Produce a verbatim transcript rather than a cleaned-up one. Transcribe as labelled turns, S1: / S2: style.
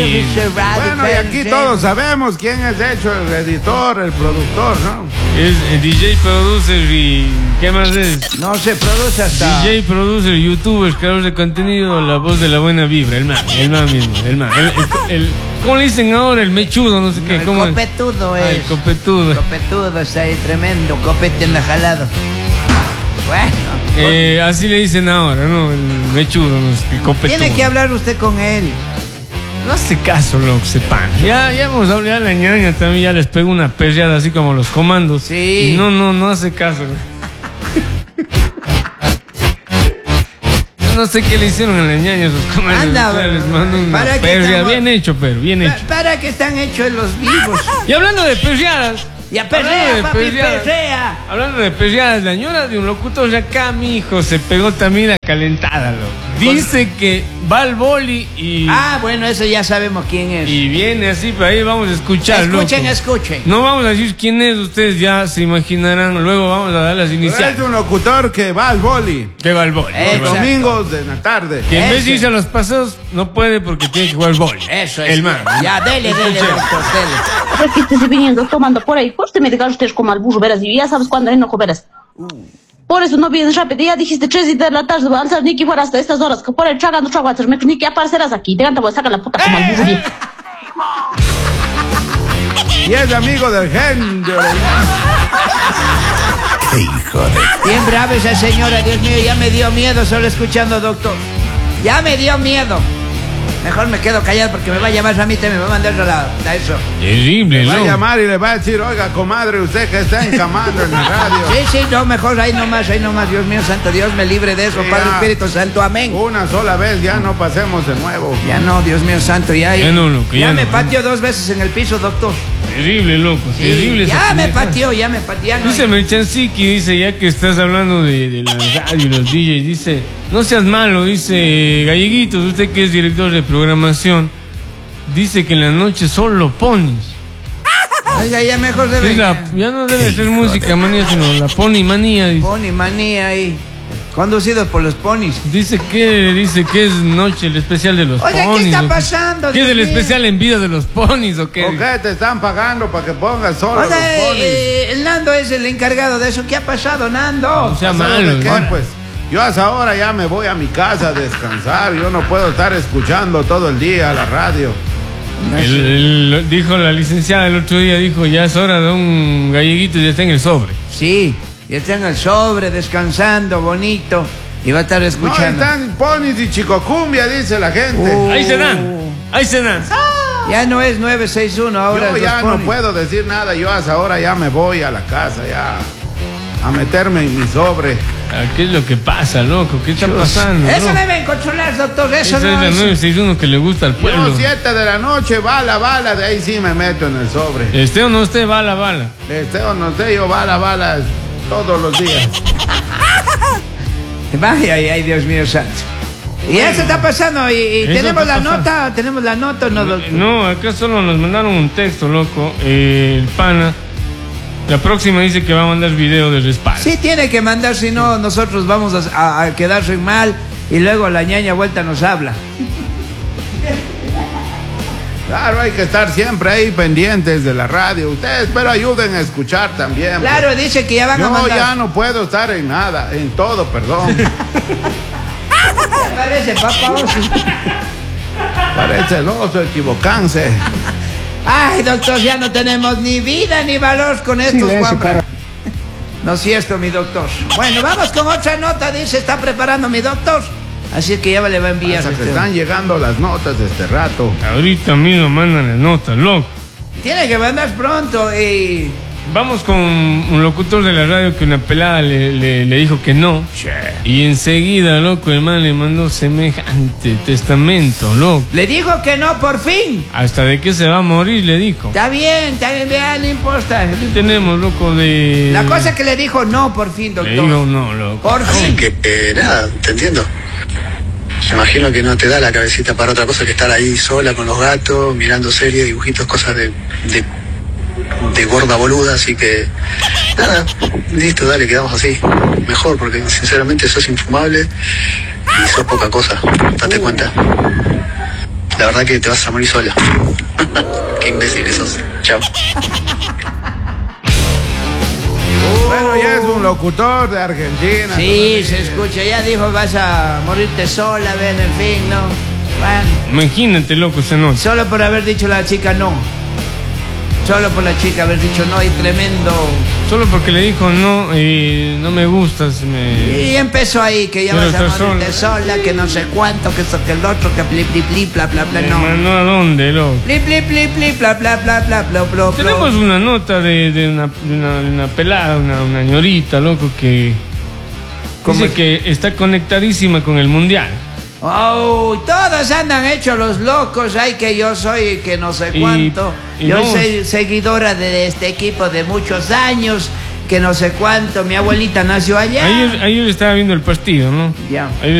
S1: aquí.
S2: Bueno, y aquí todos sabemos quién es, de hecho, el editor, el productor, ¿no?
S1: Es el D J producer y... ¿qué más es?
S2: No se produce hasta...
S1: D J producer, youtuber, creador de contenido, la voz de la buena vibra, el man, el man mismo, el man. El, el, el, ¿cómo le dicen ahora? El mechudo, no sé qué.
S3: No, el
S1: ¿cómo
S3: copetudo
S1: es?
S3: es.
S1: Ah, el copetudo.
S3: Copetudo está ahí, tremendo, copete en la jalada. Bueno.
S1: Eh, así le dicen ahora, ¿no? El mechudo, no sé, el copetudo.
S3: Tiene que hablar usted con él.
S1: No hace caso, loco, sepan. Ya, ya hemos hablado, ya la ñaña también ya les pego una perreada así como los comandos.
S3: Sí.
S1: Y no, no, no hace caso. Yo no sé qué le hicieron a la ñaña esos comandos.
S3: Anda,
S1: o sea, les mando una
S3: ¿para qué
S1: perreada.
S3: estamos-
S1: Bien hecho, pero bien
S3: Pa-
S1: hecho.
S3: ¿Para qué están hechos los vivos?
S1: Y hablando de perreadas.
S3: Ya
S1: hablando
S3: perrea,
S1: de
S3: papi,
S1: perreadas,
S3: perrea.
S1: Hablando de perreadas, la ñora de un locutor de acá, mi hijo, se pegó también la calentada, loco. Dice que va al boli y...
S3: Ah, bueno, eso ya sabemos quién es.
S1: Y viene así, pero ahí vamos a escuchar,
S3: Escuchen,
S1: loco.
S3: escuchen.
S1: No vamos a decir quién es, ustedes ya se imaginarán. Luego vamos a dar las
S2: Pero
S1: iniciales.
S2: es un locutor que va al boli
S1: Que va al boli.
S3: Eh,
S2: los
S3: Exacto.
S2: domingos de la tarde.
S1: Que en vez de
S3: Ese.
S1: irse a los paseos, no puede porque tiene que jugar al boli.
S3: Eso es.
S1: El man.
S3: Ya, dele, dele,
S1: Escuchen.
S3: doctor, dele.
S4: Pues que estés viniendo tomando por ahí, justo me digas ustedes como al burro, verás, y ya sabes cuándo enojo, verás. Por eso no vienes rápido, ya dijiste tres y de la tarde, va a alzar ni que fuera hasta estas horas, que por el tragando traguatas, me ni que aparecerás aquí, te voy a sacar la puta como al burro bien.
S2: Y es amigo del género.
S5: Qué hijo de...
S3: Bien brava esa señora, Dios mío, ya me dio miedo solo escuchando, doctor. Ya me dio miedo. Mejor me quedo callado porque me va a llamar Ramita y me va a mandar a, la, a eso.
S1: Terrible,
S2: Le va a
S1: ¿no?
S2: llamar y le va a decir, oiga, comadre, usted que está encamando en la radio.
S3: Sí, sí, no, mejor ahí nomás, ahí nomás, Dios mío, santo Dios, me libre de eso,
S2: Sí,
S3: Padre
S2: ya.
S3: Espíritu Santo, amén.
S2: Una sola vez, ya no pasemos de nuevo.
S3: Ya no, Dios mío, santo, ya.
S1: Ya no, loco,
S3: ya
S1: ya
S3: me
S1: no.
S3: pateó dos veces en el piso, doctor.
S1: Terrible, loco.
S3: Sí,
S1: Terrible. esa
S3: ya me
S1: pendejada.
S3: pateó, ya me pateó. ya no-
S1: Dice Melchansiki, dice, ya que estás hablando de, de la radio y los D Js, dice, no seas malo, dice, Galleguitos, usted que es director de programación, dice que en la noche solo ponis.
S3: Oiga, ya mejor debe.
S1: Es la- ya no debe ser música manía, sino la pony manía. Dice,
S3: Pony manía ahí. Conducido por los ponis.
S1: dice que dice que es noche el especial de los
S3: Oiga, ¿qué
S1: ponis.
S3: está
S1: ¿o
S3: pasando?
S1: ¿Qué es
S3: Dios
S1: el
S3: mío?
S1: especial en vida de los ponis o qué?
S2: ¿Por qué te están pagando para que pongas solo
S3: Oiga,
S2: los ponis?
S3: eh, el Nando es el encargado de eso. ¿Qué ha pasado, Nando?
S1: O sea,
S2: ¿Sabes
S1: malo.
S2: de qué?
S1: ¿no?
S2: Pues yo hasta ahora ya me voy a mi casa a descansar. Yo no puedo estar escuchando todo el día la radio.
S1: El- el- dijo la licenciada el otro día, dijo, ya es hora de un galleguito y ya está en el sobre.
S3: Sí, y está en el sobre, descansando, bonito. Y va a estar
S2: No,
S3: escuchando.
S2: están ponis y chicocumbia, dice la gente.
S3: Uh.
S1: Ahí se dan, ahí se dan.
S3: Ya no es nueve seis uno, ahora
S2: Yo
S3: es
S2: ya
S3: los
S2: no
S3: ponis.
S2: puedo decir nada. Yo hasta ahora ya me voy a la casa ya a meterme en mi sobre.
S1: Ah, ¿qué es lo que pasa, loco? ¿Qué está pasando?
S3: Eso
S1: no?
S3: deben controlar, doctor. Eso
S1: Esa
S3: no
S1: es la
S3: es.
S1: nueve seis uno que le gusta al pueblo.
S2: Yo siete de la noche, bala, bala, de ahí sí me meto en el sobre.
S1: Este o no esté, bala, bala.
S2: Este o no sé, yo bala, bala todos los días.
S3: Vaya, ay, ay, Dios mío santo. Y eso está pasando. Y, y
S1: Eso
S3: tenemos
S1: está
S3: la
S1: pasando.
S3: nota, tenemos la nota, no, doctor.
S1: No, acá solo nos mandaron un texto, loco. Eh, el pana. La próxima dice que va a mandar video de respaldo.
S3: Sí tiene que mandar, si no, nosotros vamos a, a, a quedarse mal y luego la ñaña vuelta nos habla.
S2: Claro, hay que estar siempre ahí pendientes de la radio. Ustedes, pero ayuden a escuchar también. pues.
S3: Claro, dice que ya van a
S2: Yo
S3: mandar.
S2: ya no puedo estar en nada, en todo, perdón.
S3: Parece, papá. oso.
S2: Parece el oso equivocanse.
S3: Ay, doctor, ya no tenemos ni vida ni valor con estos guapas. No es cierto, mi doctor. Bueno, vamos con otra nota, dice, está preparando mi doctor. Así que ya le va a enviar.
S2: Hasta que
S3: este-
S2: están llegando las notas de este rato.
S1: Ahorita mismo mandan las notas, loco.
S3: Tiene que mandar pronto y...
S1: Vamos con un locutor de la radio que una pelada le, le, le dijo que no. Y enseguida, loco, el man le mandó semejante testamento, loco.
S3: Le dijo que no, por fin.
S1: Hasta de que se va a morir, le dijo.
S3: Está bien, está bien, vea, no importa.
S1: ¿Qué tenemos, loco, de...?
S3: La cosa es que le dijo no, por fin,
S1: Le
S3: doctor.
S1: dijo no, loco.
S3: Por fin.
S6: que eh, nada, te entiendo. Me imagino que no te da la cabecita para otra cosa que estar ahí sola con los gatos, mirando series, dibujitos, cosas de, de, de gorda boluda, así que nada, listo, dale, quedamos así. Mejor, porque sinceramente sos infumable y sos poca cosa, date cuenta. la verdad que te vas a morir sola. Qué imbécil sos. Chao.
S2: Bueno, ya es un locutor de Argentina.
S3: Sí, se escucha, ya dijo vas a morirte sola, ven, en fin, ¿no? Bueno.
S1: Imagínate, loco, esa noche.
S3: Solo por haber dicho la chica no. Solo por la chica haber dicho no y tremendo.
S1: Solo porque le dijo no y no me gustas. Me...
S3: Y empezó ahí, que ya
S1: Pero
S3: vas a morirte
S1: sola.
S3: sola, que no sé cuánto, que esto, que el otro, que pli, pli, pli, bla, bla, bla, no.
S1: ¿No a dónde, loco?
S3: Pli, pli, pli, pli, bla, bla, bla, bla, bla, bla, bla.
S1: Tenemos una nota de, de, una, de, una, de una pelada, una, una ñorita, loco, que dice
S3: es?
S1: que está conectadísima con el mundial.
S3: Oh, todos andan hechos los locos, ay que yo soy que no sé
S1: Y-
S3: cuánto.
S1: y
S3: yo
S1: no-
S3: soy seguidora de este equipo de muchos años, que no sé cuánto. Mi abuelita nació allá.
S1: Ayer, ayer estaba viendo el partido, ¿no?
S3: Ya.
S1: Ayer